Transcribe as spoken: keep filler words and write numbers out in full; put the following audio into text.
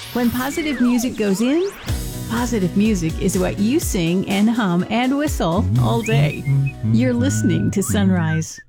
When positive music goes in, positive music is what you sing and hum and whistle all day. You're listening to Sunrise.